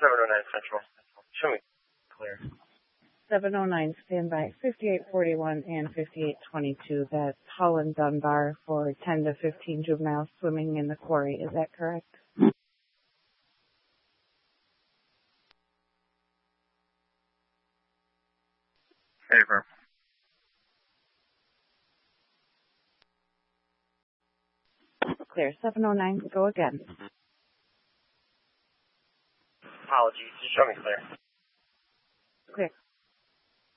709 Central. Show me clear. 709, standby, 5841 and 5822. That's Holland Dunbar for 10 to 15 juveniles swimming in the quarry. Is that correct? Favor. Clear. 709, go again. Apologies. Just show me clear. Clear.